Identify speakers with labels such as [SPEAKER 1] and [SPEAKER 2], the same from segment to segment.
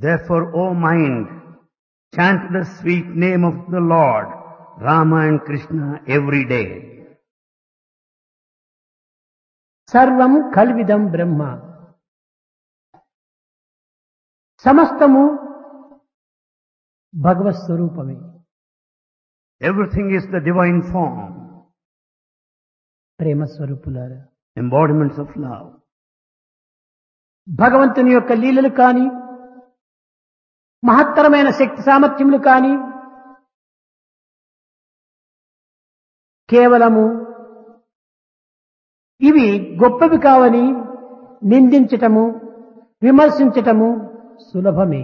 [SPEAKER 1] Therefore, O mind, chant the sweet name of the Lord, Rama and Krishna every day.
[SPEAKER 2] సర్వం కల్విదం బ్రహ్మ. సమస్తము భగవత్ స్వరూపమే.
[SPEAKER 1] Everything is the divine form,
[SPEAKER 2] ప్రేమ స్వరూపులారా,
[SPEAKER 1] embodiments of love.
[SPEAKER 2] భగవంతుని యొక్క లీలలు కాని, మహత్తరమైన శక్తి సామర్థ్యములు కాని కేవలము ఇవి గొప్పవి కావని నిందించటము, విమర్శించటము సులభమే.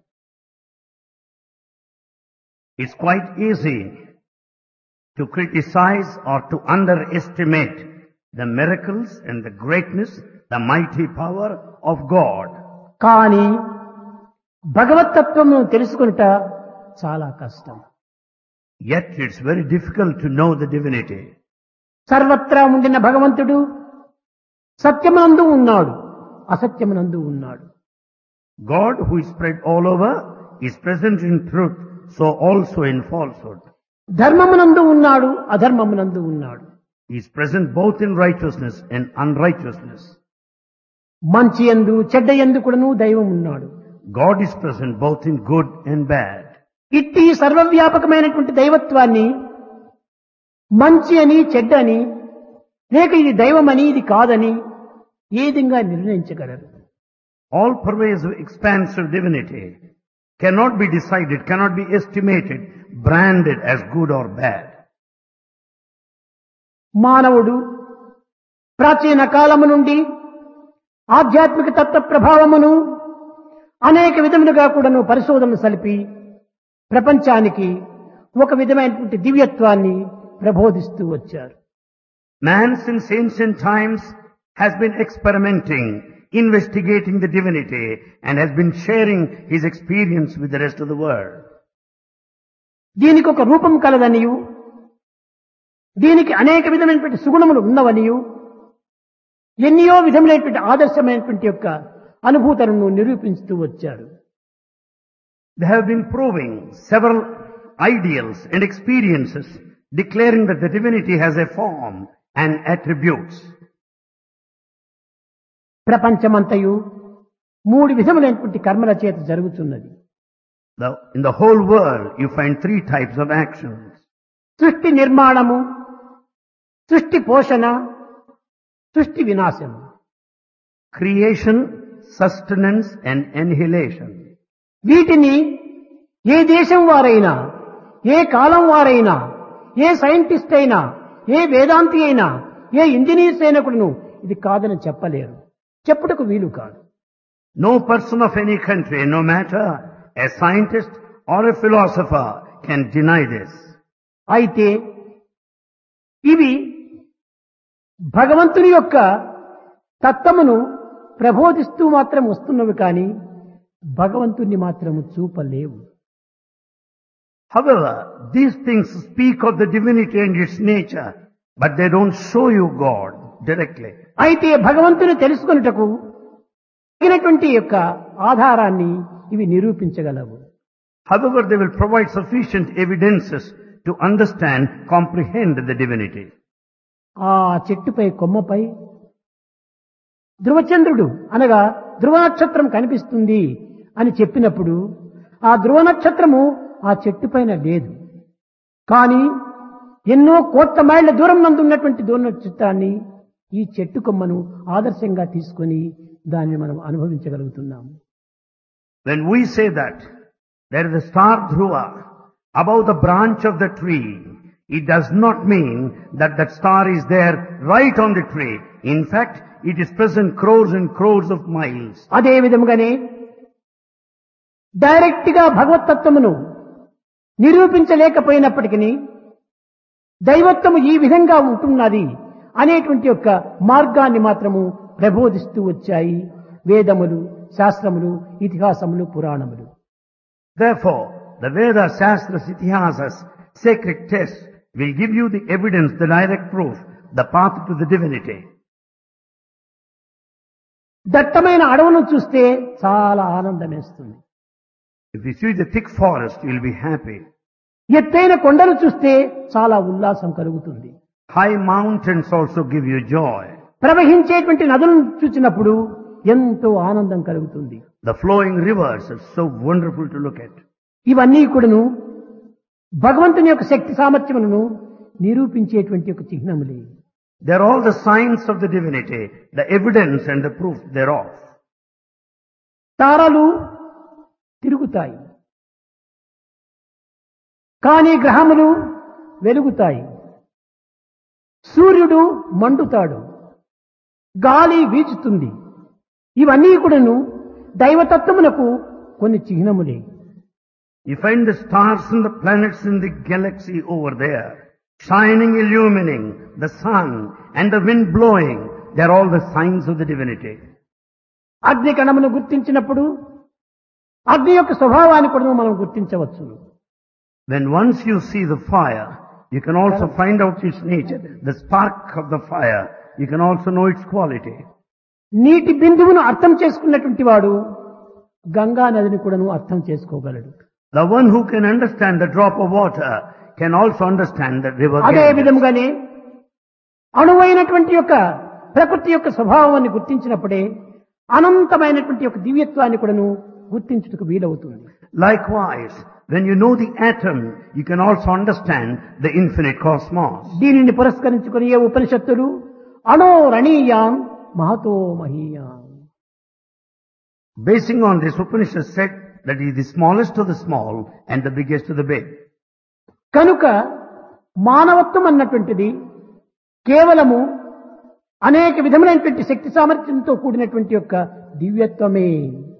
[SPEAKER 1] It's quite easy to criticize or to underestimate the miracles and the greatness, the mighty power of God.
[SPEAKER 2] కానీ భగవత్తత్వము తెలుసుకొనుట చాలా కష్టం.
[SPEAKER 1] Yet it's very difficult to know the divinity.
[SPEAKER 2] సర్వత్రా ఉండిన భగవంతుడు సత్యమునందు ఉన్నాడు, అసత్యమునందు ఉన్నాడు.
[SPEAKER 1] God, who is spread all over, is present in truth, so also in falsehood.
[SPEAKER 2] ధర్మమునందు ఉన్నాడు, అధర్మమునందు ఉన్నాడు.
[SPEAKER 1] He is present both in righteousness and unrighteousness.
[SPEAKER 2] మంచి యందు చెడ్డ యందు కూడాను దైవం ఉన్నాడు.
[SPEAKER 1] God is present both in good and bad.
[SPEAKER 2] ఇట్టి సర్వవ్యాపకమైనటువంటి దైవత్వాన్ని మంచి అని చెడ్డ అని లేక ఇది దైవమని ఇది కాదని ఏ విధంగా నిర్ణయించగలరు?
[SPEAKER 1] All pervasive expansive divinity cannot be decided, cannot be estimated, branded as good or bad.
[SPEAKER 2] మానవుడు ప్రాచీన కాలము నుండి ఆధ్యాత్మిక తత్వ ప్రభావమును అనేక విధములుగా కూడాను పరిశోధనలు సలిపి ప్రపంచానికి ఒక విధమైనటువంటి దివ్యత్వాన్ని ప్రబోధిస్తూ వచ్చారు.
[SPEAKER 1] Man since ancient times has been experimenting, investigating the divinity and has been sharing his experience with the rest of the world.
[SPEAKER 2] దీనికి ఒక రూపం కలదనియు, దీనికి అనేక విధమైనటువంటి సుగుణములు ఉన్నవనియు, ఎన్నో విధములైనటువంటి ఆదర్శమైనటువంటి యొక్క అనుభూతులను నిరూపిస్తూ వచ్చారు.
[SPEAKER 1] They have been proving several ideals and experiences, declaring that the divinity has a form and attributes.
[SPEAKER 2] ప్రపంచమంతయు మూడు విధములైనటువంటి కర్మల చేత జరుగుతున్నది.
[SPEAKER 1] In the whole world, you find three types of actions.
[SPEAKER 2] సృష్టి నిర్మాణము, సృష్టి పోషణ, సృష్టి వినాశము.
[SPEAKER 1] Creation, sustenance and annihilation.
[SPEAKER 2] వీటిని ఏ దేశం వారైనా, ఏ కాలం వారైనా, ఏ సైంటిస్ట్ అయినా, ఏ వేదాంతి అయినా, ఏ ఇంజనీర్స్ అయినా కూడాను ఇది కాదని చెప్పలేరు, చెప్పుటకు వీలు కాదు.
[SPEAKER 1] No person of any country, no matter a scientist or a philosopher, can deny this.
[SPEAKER 2] అయితే ఇవి భగవంతుని యొక్క తత్వమును ప్రబోధిస్తూ మాత్రం వస్తున్నవి కానీ భగవంతుణ్ణి మాత్రము చూపలేవు.
[SPEAKER 1] However, these things speak of the divinity and its nature, but they don't show you God directly.
[SPEAKER 2] అయితే భగవంతుని తెలుసుకొనుటకు తగినటువంటి యొక్క ఆధారాన్ని ఇవి నిరూపించగలవు.
[SPEAKER 1] However, they will provide sufficient evidences to understand, comprehend the divinity.
[SPEAKER 2] ఆ చెట్టుపై కొమ్మపై ధ్రువచంద్రుడు అనగా ధ్రువ నక్షత్రం కనిపిస్తుంది అని చెప్పినప్పుడు ఆ ధ్రువ నక్షత్రము ఆ చెట్టు పైన లేదు. కానీ ఎన్నో కోట్ల మైళ్ళ దూరం నందు ఉన్నటువంటి ధ్రువ నక్షత్రాన్ని ఈ చెట్టు కొమ్మను ఆదర్శంగా తీసుకొని దాన్ని మనం అనుభవించగలుగుతున్నాము.
[SPEAKER 1] When we say that there is a star Dhruva above the branch of the tree, it does not mean that that star is there right on the tree. In fact, it is present crores and crores of miles.
[SPEAKER 2] అదే విధముగానే direct గా భగవత్తత్వమును నిరూపించలేకపోయినప్పటికీ దైవత్వము ఈ విధంగా ఉంటున్నది అనేటువంటి యొక్క మార్గాన్ని మాత్రము ప్రబోధిస్తూ వచ్చాయి వేదములు, శాస్త్రములు, ఇతిహాసములు, పురాణములు.
[SPEAKER 1] Therefore, the Vedas, Shastras, Itihasas, sacred texts will give you the evidence, the direct proof, the path to the divinity.
[SPEAKER 2] దట్టమైన అడవును చూస్తే చాలా ఆనందమేస్తుంది.
[SPEAKER 1] If you see the thick forest, you'll be happy.
[SPEAKER 2] ఎత్తైన కొండలు చూస్తే చాలా ఉల్లాసం కలుగుతుంది.
[SPEAKER 1] High mountains also give you joy.
[SPEAKER 2] ప్రవహించేటువంటి నదులను చూసినప్పుడు ఎంతో ఆనందం కలుగుతుంది.
[SPEAKER 1] The flowing rivers are so wonderful to look at.
[SPEAKER 2] ఇవన్నీ కూడాను భగవంతుని యొక్క శక్తి సామర్థ్యములను నిరూపించేటువంటి ఒక చిహ్నములే.
[SPEAKER 1] They're all the signs of the divinity, the evidence and the proof thereof.
[SPEAKER 2] తారలు తిరుగుతాయి, కానీ గ్రహములు వెలుగుతాయి. సూర్యుడు మండుతాడు, గాలి వీచుతుంది. ఇవన్నీ కూడాను దైవతత్వమునకు కొన్ని చిహ్నములే.
[SPEAKER 1] You find the stars and the planets in the galaxy over there, shining, illumining, the sun and the wind blowing. They're all the signs of the divinity.
[SPEAKER 2] అగ్ని కణమును గుర్తించినప్పుడు అగ్ని యొక్క స్వభావాన్ని కూడా మనం గుర్తించవచ్చు.
[SPEAKER 1] When once you see the fire, you can also find out its nature. The spark of the fire, you can also know its quality.
[SPEAKER 2] నీటి బిందువును అర్థం చేసుకున్నటువంటి వాడు గంగా నదిని కూడాను అర్థం చేసుకోగలడు.
[SPEAKER 1] The one who can understand the drop of water can also understand the river.
[SPEAKER 2] అదే విధముగానే అణువైనటువంటి యొక్క ప్రకృతి యొక్క స్వభావాన్ని గుర్తించినప్పుడే అనంతమైనటువంటి యొక్క దివ్యత్వాన్ని కూడాను గుర్తించుటకు వీలవుతుంది.
[SPEAKER 1] Likewise, when you know the atom, you can also understand the infinite cosmos.
[SPEAKER 2] దీనిని పురస్కరించుకుని ఏ ఉపనిషత్తులు అణో రణీయాం Mahato మహీయాం.
[SPEAKER 1] Basing on this, Upanishad said that he is the smallest of the small and the biggest of the big.
[SPEAKER 2] కనుక మానవత్వం అన్నటువంటిది కేవలము అనేక విధములైనటువంటి శక్తి సామర్థ్యంతో కూడినటువంటి యొక్క దివ్యత్వమే.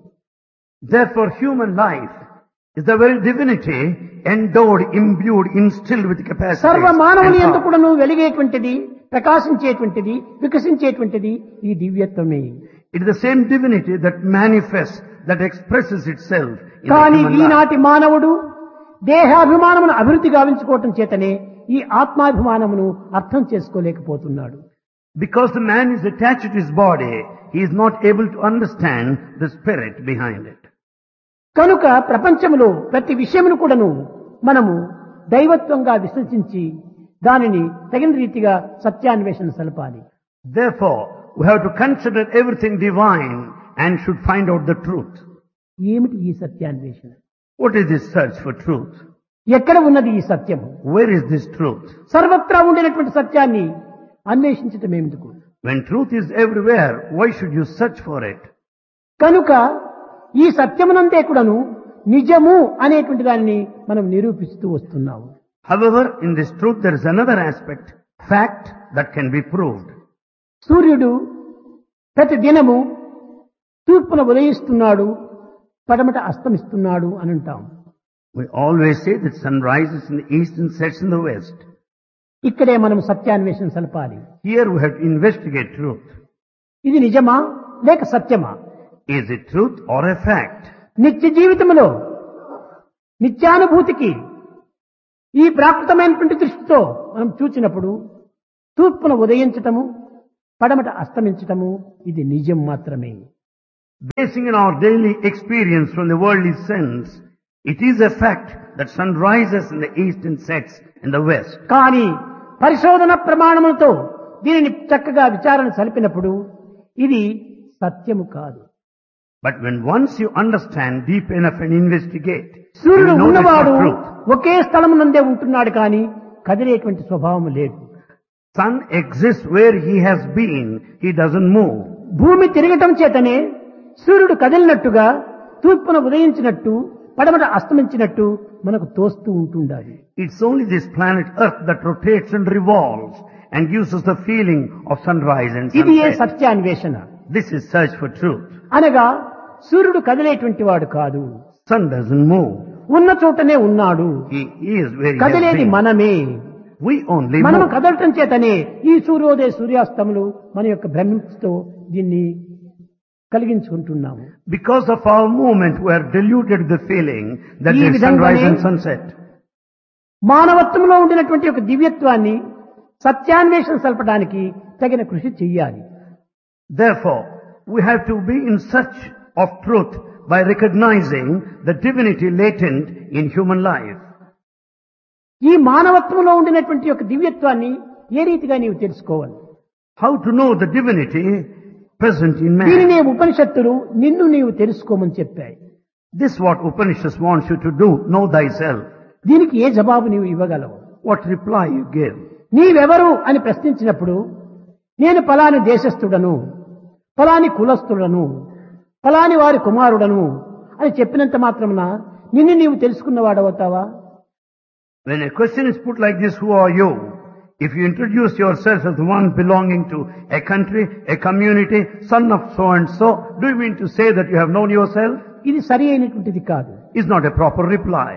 [SPEAKER 1] Therefore, human life is the very divinity endowed, imbued, instilled with capacity.
[SPEAKER 2] సర్వ మానవుని యందు కూడాను వెలిగేటువంటిది, ప్రకాశించేటువంటిది, వికసించేటువంటిది ఈ దివ్యత్వమే.
[SPEAKER 1] It is the same divinity that manifests, that expresses itself in
[SPEAKER 2] కానీ
[SPEAKER 1] the human life.
[SPEAKER 2] ఈనాటి మానవుడు దేహాభిమానమును అభివృద్ధి గావించుకోవటం చేతనే ఈ ఆత్మాభిమానమును అర్థం చేసుకోలేకపోతున్నాడు.
[SPEAKER 1] Because the man is attached to his body, he is not able to understand the spirit behind it.
[SPEAKER 2] కనుక ప్రపంచంలో ప్రతి విషయమును కూడాను మనము దైవత్వంగా విశ్వసించి దానిని తగిన రీతిగా సత్యాన్వేషణ సలపాలి.
[SPEAKER 1] Therefore, we have to consider everything divine and should find out the truth.
[SPEAKER 2] ఏమిటి ఈ సత్యాన్వేషణ?
[SPEAKER 1] What is this search for truth?
[SPEAKER 2] ఎక్కడ ఉన్నది ఈ సత్యము?
[SPEAKER 1] Where is this truth?
[SPEAKER 2] సర్వత్రా ఉండినటువంటి సత్యాన్ని అన్వేషించటం ఏమిటికు?
[SPEAKER 1] When truth is everywhere, why should you search for it?
[SPEAKER 2] కనుక ఈ సత్యమునంతే కూడాను నిజము అనేటువంటి దాన్ని మనం నిరూపిస్తూ వస్తున్నాము.
[SPEAKER 1] However, in this truth there is another aspect, fact that can be proved.
[SPEAKER 2] సూర్యుడు ప్రతి దినము తూర్పున ఉదయిస్తున్నాడు, పడమట అస్తమిస్తున్నాడు అని అంటాం.
[SPEAKER 1] We always say that sun rises in the east and sets in the west.
[SPEAKER 2] ఇక్కడే మనం సత్యాన్వేషణ సలపాలి.
[SPEAKER 1] Here we have to investigate truth.
[SPEAKER 2] ఇది నిజమా లేక సత్యమా?
[SPEAKER 1] Is it truth or a fact?
[SPEAKER 2] నిత్య జీవితంలో నిత్యానుభూతికి ఈ ప్రాకృతమైనటువంటి దృష్టితో మనం చూచినప్పుడు తూర్పున ఉదయించటము, పడమట అస్తమించటము ఇది నిజం మాత్రమే.
[SPEAKER 1] Basing on our daily experience from the worldly sense, it is a fact that sun rises in the east and sets in the west.
[SPEAKER 2] కానీ పరిశోధన ప్రమాణములతో దీనిని చక్కగా విచారణ సలిపినప్పుడు ఇది సత్యము కాదు.
[SPEAKER 1] But when once you understand deep enough and investigate, you
[SPEAKER 2] సూర్యుడు
[SPEAKER 1] know that's
[SPEAKER 2] ఉన్నవాడు
[SPEAKER 1] not truth.
[SPEAKER 2] ఒకే స్థలమునందే ఉంటున్నాడు కానీ కదిలేటువంటి స్వభావం లేదు.
[SPEAKER 1] Sun exists where he has been, he doesn't move.
[SPEAKER 2] భూమి తిరగటం చేతనే సూర్యుడు కదిలినట్టుగా తూర్పున ఉదయించినట్టు పడమట అస్తమించినట్టు మనకు తోస్తూ ఉంటుండాలి.
[SPEAKER 1] It's only this planet Earth that rotates and revolves and gives us the feeling of sunrise and
[SPEAKER 2] ఇది ఏ
[SPEAKER 1] sunset.
[SPEAKER 2] సత్యాన్వేషణ.
[SPEAKER 1] This is search for truth.
[SPEAKER 2] అనగా సూర్యుడు కదిలేటువంటి వాడు కాదు,
[SPEAKER 1] Sun doesn't move.
[SPEAKER 2] ఉన్న చోటనే ఉన్నాడు.
[SPEAKER 1] He is where he has
[SPEAKER 2] కదిలేది
[SPEAKER 1] been.
[SPEAKER 2] మనమే.
[SPEAKER 1] We only
[SPEAKER 2] మనము
[SPEAKER 1] move.
[SPEAKER 2] కదలటం చేతనే ఈ సూర్యోదయ సూర్యాస్తములు మన యొక్క భ్రమింపుతో దీన్ని కలిగించుకుంటున్నాము.
[SPEAKER 1] Because of our movement, we are deluded with the feeling that
[SPEAKER 2] ఈ
[SPEAKER 1] there is
[SPEAKER 2] విధంగానే
[SPEAKER 1] sunrise and sunset.
[SPEAKER 2] మానవత్వంలో ఉండినటువంటి ఒక దివ్యత్వాన్ని సత్యాన్వేషణ సలపడానికి తగిన కృషి చెయ్యాలి.
[SPEAKER 1] Therefore, we have to be in search of truth by recognizing the divinity latent in human life.
[SPEAKER 2] ఈ మానవత్వంలో ఉండినటువంటి యొక్క దివ్యత్వాన్ని ఏ రీతిగా నీవు తెలుసుకోవాలి?
[SPEAKER 1] How to know the divinity present in
[SPEAKER 2] దీనినే
[SPEAKER 1] man?
[SPEAKER 2] ఉపనిషత్తులు నిన్ను నీవు తెలుసుకోమని చెప్పాయి.
[SPEAKER 1] This is what Upanishads wants you to do, know thyself.
[SPEAKER 2] దీనికి ఏ జవాబు నీవు ఇవ్వగలవు?
[SPEAKER 1] What reply you give?
[SPEAKER 2] నీవెవరు అని ప్రశ్నించినప్పుడు నేను ఫలాని దేశస్థుడను, ఫలాని కులస్థుడను, ఫలాని వారి కుమారుడను అని చెప్పినంత మాత్రమున నిన్ను నీవు తెలుసుకున్నవాడవుతావా?
[SPEAKER 1] When a question is put like this, who are you? If you introduce yourself as the one belonging to a country, a community, son of so and so, do you mean to say that you have known yourself?
[SPEAKER 2] ఇది సరి అయినటువంటిది కాదు.
[SPEAKER 1] Is not a proper reply.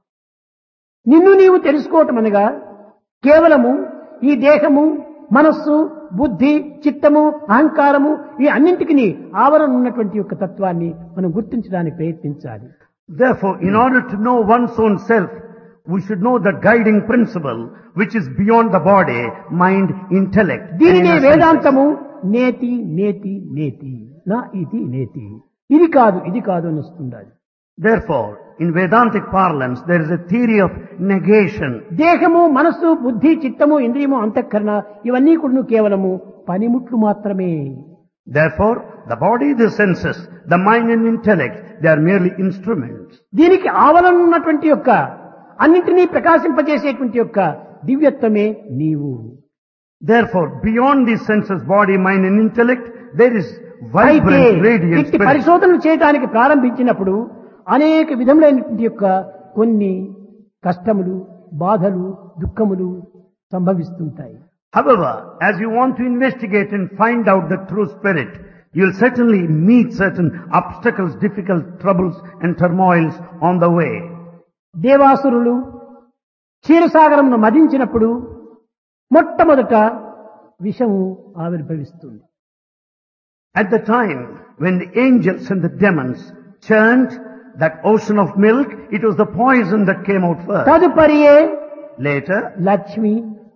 [SPEAKER 2] నిన్ను నీవు తెలుసుకోవటం అనగా కేవలము ఈ దేహము, మనస్సు, బుద్ధి, చిత్తము, అహంకారము ఈ అన్నింటికి ఆవరణ ఉన్నటువంటి యొక్క తత్వాన్ని మనం గుర్తించడానికి ప్రయత్నించాలి.
[SPEAKER 1] Therefore, in order to know one's own self, we should know the guiding principle which is beyond the body, mind, intellect. and
[SPEAKER 2] దీనినే
[SPEAKER 1] inner senses.
[SPEAKER 2] వేదాంతము నేతి నేతి నేతి నా ఇది నేతి, ఇది కాదు ఇది కాదు అని వస్తుంది.
[SPEAKER 1] Therefore, in Vedantic parlance, there is a theory of negation.
[SPEAKER 2] దేహము, మనస్సు, బుద్ధి, చిత్తము, ఇంద్రియము, అంతఃకరణ ఇవన్నీ కూడా కేవలము పనిముట్లు మాత్రమే.
[SPEAKER 1] Therefore, the body, the senses, the mind and intellect, they are merely instruments.
[SPEAKER 2] దీనికి ఆవరణ ఉన్నటువంటి యొక్క అన్నింటినీ ప్రకాశింపజేసేటువంటి యొక్క దివ్యత్వమే నీవు.
[SPEAKER 1] Therefore, beyond these senses, body, mind and intellect, there is
[SPEAKER 2] అయితే
[SPEAKER 1] vibrant, radiant
[SPEAKER 2] ఇట్టి
[SPEAKER 1] spirit.
[SPEAKER 2] పరిశోధనలు చేయడానికి ప్రారంభించినప్పుడు అనేక విధములైనటువంటి యొక్క కొన్ని కష్టములు, బాధలు, దుఃఖములు సంభవిస్తుంటాయి.
[SPEAKER 1] However, as you want to investigate and find out the true spirit, you will certainly meet certain obstacles, difficult troubles and turmoils on the way.
[SPEAKER 2] దేవాసురులు క్షీరసాగరమును మదించినప్పుడు మొట్టమొదట విషము ఆవిర్భవిస్తుంది.
[SPEAKER 1] At the time when the angels and the demons churned that ocean of milk, it was the poison that came out first.
[SPEAKER 2] తదుపరియే
[SPEAKER 1] Later,
[SPEAKER 2] Lakshmi,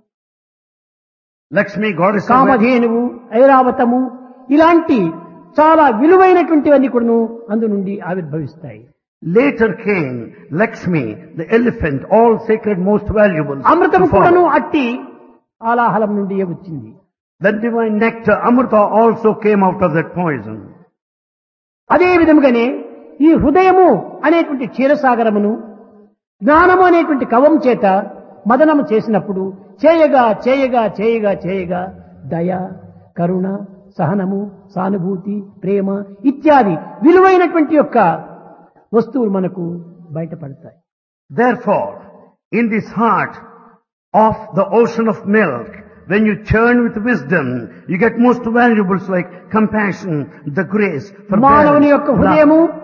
[SPEAKER 1] Lakshmi, goddess of wealth,
[SPEAKER 2] కామధేనువు, ఐరావతము ఇలాంటి చాలా విలువైనటువంటివన్నీ కూడాను అందు నుండి ఆవిర్భవిస్తాయి.
[SPEAKER 1] later came Lakshmi, the elephant, all sacred, most valuable.
[SPEAKER 2] అమృతము కూడాను అట్టి ఆలాహలం నుండి వచ్చింది.
[SPEAKER 1] That divine nectar, Amrita, also came out of that poison.
[SPEAKER 2] అదే విధముగానే ఈ హృదయము అనేటువంటి క్షీరసాగరమును జ్ఞానము అనేటువంటి కవం చేత మదనము చేసినప్పుడు చేయగా చేయగా చేయగా చేయగా దయ, కరుణ, సహనము, సానుభూతి, ప్రేమ ఇత్యాది విలువైనటువంటి యొక్క వస్తువులు మనకు బయటపడతాయి.
[SPEAKER 1] Therefore, in this heart of the ocean of milk, when you churn with wisdom, you get most valuables like compassion, the grace,
[SPEAKER 2] మానవుని యొక్క
[SPEAKER 1] forbearance,
[SPEAKER 2] హృదయము
[SPEAKER 1] love.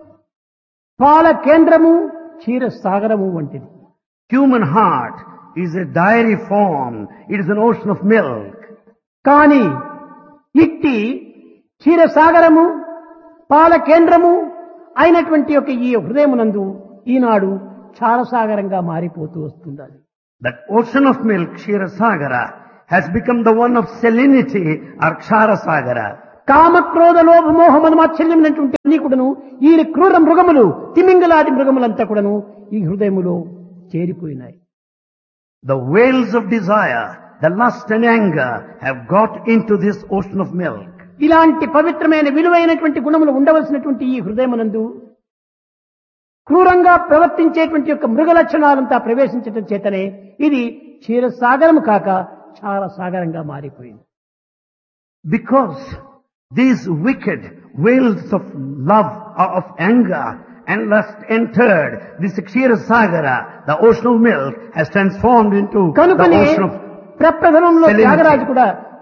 [SPEAKER 2] పాల కేంద్రము, క్షీరసాగరము వంటిది.
[SPEAKER 1] Human heart is a dairy form. It is an ocean of milk.
[SPEAKER 2] కానీ ఇట్టి క్షీరసాగరము, పాల కేంద్రము అయినటువంటి యొక్క ఈ హృదయమునందు ఈనాడు క్షారసాగరంగా మారిపోతూ వస్తుంది.
[SPEAKER 1] That ocean of milk, Ksheerasagara, has become the one of salinity or Ksharasagara.
[SPEAKER 2] కామ, క్రోధ, లోభ, మోహ, మదమాత్సర్యమైనటువంటి అన్ని కూడాను ఈ క్రూర మృగములు, తిమింగలాది మృగములంతా కూడాను ఈ హృదయములో చేరిపోయినాయి.
[SPEAKER 1] The whales of desire, the lust and anger have got into this ocean of milk.
[SPEAKER 2] ఇలాంటి పవిత్రమైన విలువైనటువంటి గుణములు ఉండవలసినటువంటి ఈ హృదయమునందు క్రూరంగా ప్రవర్తించేటువంటి యొక్క మృగ లక్షణాలంతా ప్రవేశించడం చేతనే ఇది క్షీరసాగరము కాక క్షారసాగరంగా మారిపోయింది.
[SPEAKER 1] Because these wicked whales of love, of anger and lust entered this Ksheerasagara, the ocean of milk, has transformed into the
[SPEAKER 2] కనుకనే
[SPEAKER 1] ocean of
[SPEAKER 2] ప్రప్రథమంలో
[SPEAKER 1] salinity.
[SPEAKER 2] త్యాగరాజు కూడా